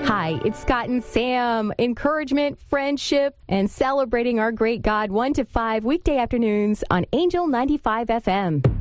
Hi, it's Scott and Sam. Encouragement, friendship, and celebrating our great God 1 to 5 weekday afternoons on Angel 95 FM.